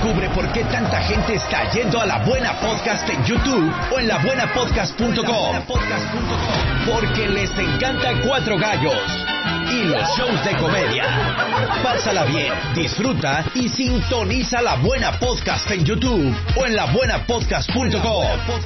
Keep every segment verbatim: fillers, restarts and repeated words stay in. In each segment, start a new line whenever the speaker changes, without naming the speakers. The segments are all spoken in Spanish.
Descubre por qué tanta gente está yendo a La Buena Podcast en YouTube o en la buena podcast punto com. Porque les encanta Cuatro Gallos y los shows de comedia. Pásala bien, disfruta y sintoniza La Buena Podcast en YouTube o en la buena podcast punto com.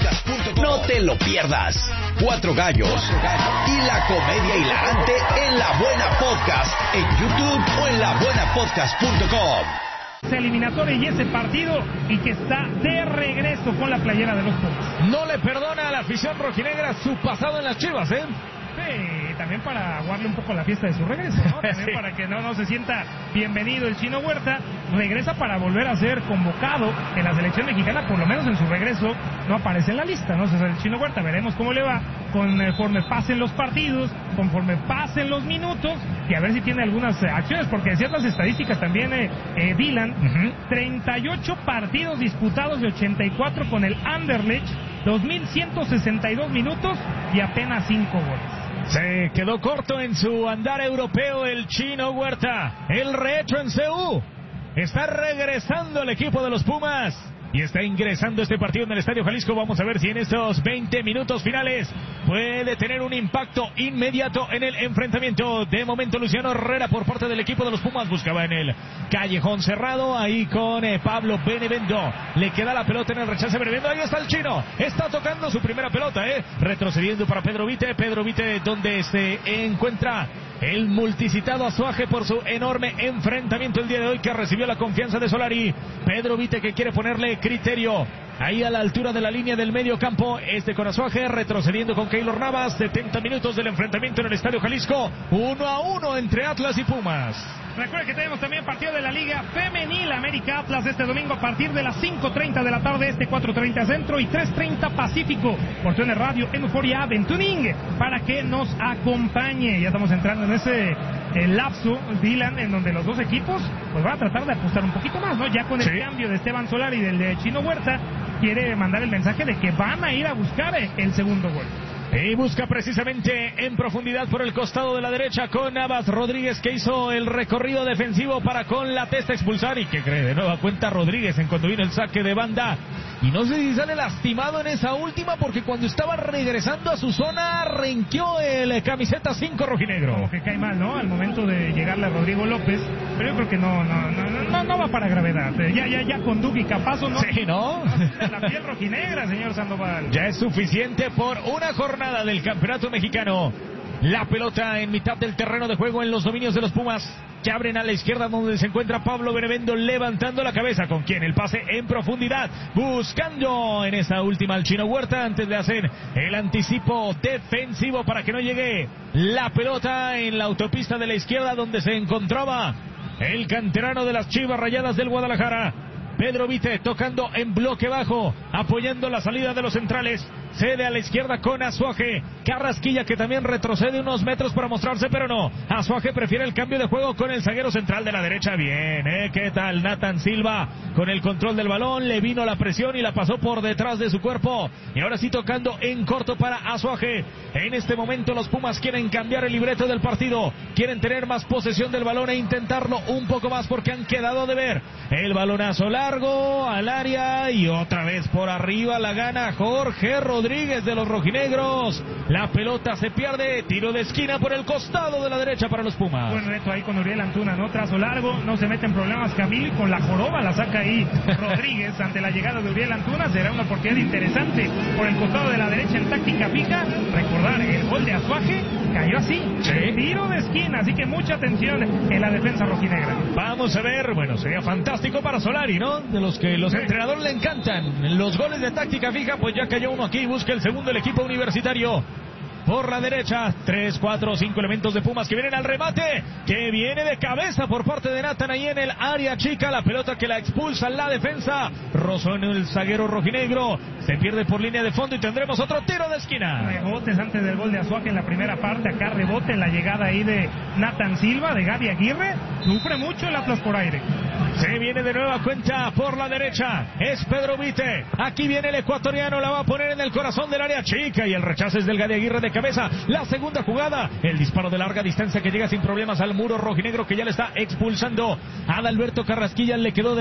No te lo pierdas. Cuatro Gallos y la comedia hilarante en La Buena Podcast en YouTube o en la buena podcast punto com.
Ese eliminatorio y ese partido, y que está de regreso con la playera de los Pumas.
No le perdona a la afición rojinegra su pasado en las Chivas, ¿eh?
Sí, también para aguarle un poco la fiesta de su regreso, ¿no? También sí. Para que no, no se sienta bienvenido el Chino Huerta. Regresa para volver a ser convocado en la selección mexicana, por lo menos en su regreso no aparece en la lista, ¿no? O sea, el Chino Huerta, veremos cómo le va conforme pasen los partidos, conforme pasen los minutos, y a ver si tiene algunas eh, acciones, porque decías las estadísticas también, eh, eh, Dylan, uh-huh. treinta y ocho partidos disputados de ochenta y cuatro con el Anderlecht, dos mil ciento sesenta y dos minutos y apenas cinco goles.
Se quedó corto en su andar europeo el Chino Huerta. El rehecho en C U. Está regresando el equipo de los Pumas y está ingresando este partido en el Estadio Jalisco. Vamos a ver si en estos veinte minutos finales puede tener un impacto inmediato en el enfrentamiento. De momento Luciano Herrera por parte del equipo de los Pumas buscaba en el callejón cerrado, ahí con eh, Pablo Benevendo. Le queda la pelota en el rechace Benevendo. Ahí está el Chino, está tocando su primera pelota, eh retrocediendo para Pedro Vite. Pedro Vite, donde se encuentra el multicitado Azuaje por su enorme enfrentamiento el día de hoy, que recibió la confianza de Solari. Pedro Vite, que quiere ponerle criterio ahí a la altura de la línea del medio campo. Este con Azuaje, retrocediendo con Keylor Navas. setenta minutos del enfrentamiento en el Estadio Jalisco. Uno a uno entre Atlas y Pumas.
Recuerden que tenemos también partido de la Liga Femenil América Atlas este domingo a partir de las cinco treinta de la tarde, este cuatro treinta Centro y tres treinta Pacífico, por T N Radio en Euforia App en Tuning, para que nos acompañe. Ya estamos entrando en ese el lapso, Dylan, en donde los dos equipos pues van a tratar de apostar un poquito más, ¿no? Ya con el sí. cambio de Esteban Solari y del de Chino Huerta, quiere mandar el mensaje de que van a ir a buscar el segundo gol.
Y busca precisamente en profundidad por el costado de la derecha con Navas Rodríguez, que hizo el recorrido defensivo para con la testa expulsar. Y que cree de nueva cuenta Rodríguez en cuando vino el saque de banda. Y no sé si sale lastimado en esa última, porque cuando estaba regresando a su zona renqueó el camiseta cinco rojinegro.
Como que cae mal, ¿no? Al momento de llegarle a Rodrigo López. Pero yo creo que no no no no, no va para gravedad. Ya ya ya con Duque y Capazo no.
Sí, ¿no?
La piel rojinegra, señor Sandoval.
Ya es suficiente por una jornada del Campeonato Mexicano. La pelota en mitad del terreno de juego en los dominios de los Pumas, que abren a la izquierda donde se encuentra Pablo Benevendo levantando la cabeza. ¿Con quien el pase en profundidad? Buscando en esa última al Chino Huerta antes de hacer el anticipo defensivo para que no llegue la pelota en la autopista de la izquierda donde se encontraba el canterano de las Chivas Rayadas del Guadalajara. Pedro Vite tocando en bloque bajo, apoyando la salida de los centrales. Cede a la izquierda con Azuaje. Carrasquilla, que también retrocede unos metros para mostrarse, pero no. Azuaje prefiere el cambio de juego con el zaguero central de la derecha. Bien, ¿eh? ¿Qué tal? Nathan Silva con el control del balón. Le vino la presión y la pasó por detrás de su cuerpo. Y ahora sí tocando en corto para Azuaje. En este momento los Pumas quieren cambiar el libreto del partido. Quieren tener más posesión del balón e intentarlo un poco más, porque han quedado de ver. El balonazo largo al área y otra vez por arriba la gana Jorge Rodríguez. Rodríguez de los rojinegros. La pelota se pierde. Tiro de esquina por el costado de la derecha para los Pumas.
Buen reto ahí con Uriel Antuna, ¿no? Trazo largo, no se mete en problemas Camilo, y con la joroba la saca ahí Rodríguez ante la llegada de Uriel Antuna. Será una oportunidad interesante por el costado de la derecha en táctica fija. Recordar, el gol de Azuaje cayó así,
sí.
Tiro de esquina, así que mucha atención en la defensa rojinegra.
Vamos a ver, bueno, sería fantástico para Solari, ¿no? De los que los sí. entrenadores le encantan los goles de táctica fija, pues ya cayó uno aquí. Busca el segundo el equipo universitario. Por la derecha, tres, cuatro, cinco elementos de Pumas que vienen al remate, que viene de cabeza por parte de Nathan ahí en el área chica. La pelota que la expulsa la defensa. Rozó en el zaguero rojinegro. Se pierde por línea de fondo y tendremos otro tiro de esquina.
Rebotes antes del gol de Azuaje en la primera parte. Acá rebote en la llegada ahí de Nathan Silva, de Gaby Aguirre. Sufre mucho el Atlas por aire.
Se viene de nueva cuenta por la derecha. Es Pedro Vite. Aquí viene el ecuatoriano. La va a poner en el corazón del área chica. Y el rechazo es del Gaby Aguirre de cabeza. La segunda jugada. El disparo de larga distancia que llega sin problemas al muro rojinegro, que ya le está expulsando. Adalberto Carrasquilla le quedó de